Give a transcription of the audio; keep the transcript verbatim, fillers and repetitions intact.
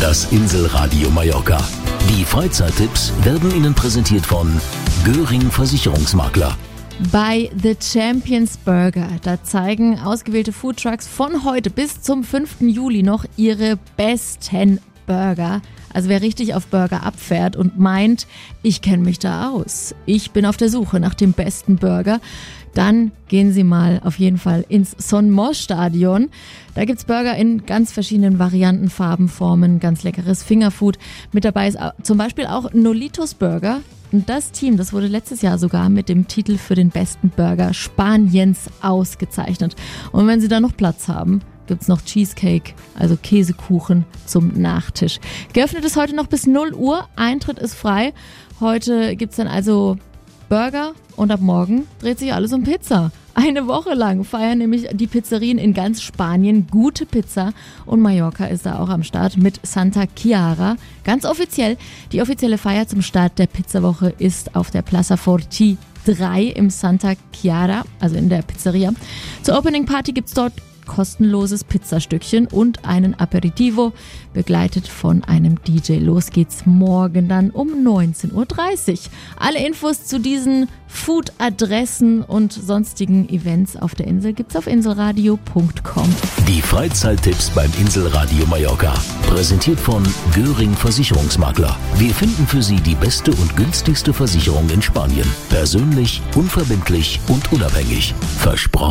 Das Inselradio Mallorca. Die Freizeittipps werden Ihnen präsentiert von Göring Versicherungsmakler. Bei The Champions Burger, da zeigen ausgewählte Foodtrucks von heute bis zum fünften Juli noch ihre besten Burger. Also wer richtig auf Burger abfährt und meint, ich kenne mich da aus, ich bin auf der Suche nach dem besten Burger, dann gehen Sie mal auf jeden Fall ins Son Moix Stadion. Da gibt's Burger in ganz verschiedenen Varianten, Farben, Formen, ganz leckeres Fingerfood. Mit dabei ist zum Beispiel auch Nolitos Burger. Und das Team, das wurde letztes Jahr sogar mit dem Titel für den besten Burger Spaniens ausgezeichnet. Und wenn Sie da noch Platz haben, gibt's noch Cheesecake, also Käsekuchen zum Nachtisch. Geöffnet ist heute noch bis null Uhr, Eintritt ist frei. Heute gibt's dann also Burger und ab morgen dreht sich alles um Pizza. Eine Woche lang feiern nämlich die Pizzerien in ganz Spanien gute Pizza und Mallorca ist da auch am Start mit Santa Chiara. Ganz offiziell, die offizielle Feier zum Start der Pizzawoche ist auf der Plaza Forti drei im Santa Chiara, also in der Pizzeria. Zur Opening Party gibt's dort kostenloses Pizzastückchen und einen Aperitivo, begleitet von einem D J. Los geht's morgen dann um neunzehn Uhr dreißig. Alle Infos zu diesen Food-Adressen und sonstigen Events auf der Insel gibt's auf inselradio punkt com. Die Freizeittipps beim Inselradio Mallorca. Präsentiert von Göring Versicherungsmakler. Wir finden für Sie die beste und günstigste Versicherung in Spanien. Persönlich, unverbindlich und unabhängig. Versprochen.